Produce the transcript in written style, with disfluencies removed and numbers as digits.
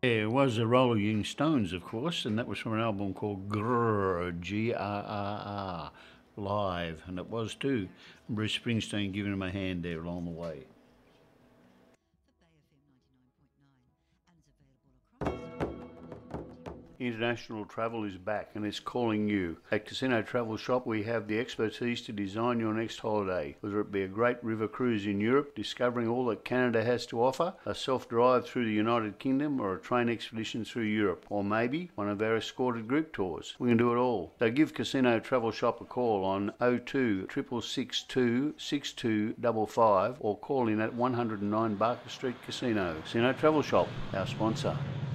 It was the Rolling Stones, of course, and that was from an album called Grrr, Grrr, Live, and it was too. Bruce Springsteen giving him a hand there along the way. International travel is back and it's calling you. At Casino Travel Shop we have the expertise to design your next holiday. Whether it be a great river cruise in Europe, discovering all that Canada has to offer, a self-drive through the United Kingdom, or a train expedition through Europe, or maybe one of our escorted group tours. We can do it all. So give Casino Travel Shop a call on 02 662 6255 or call in at 109 Barker Street Casino. Casino Travel Shop, our sponsor.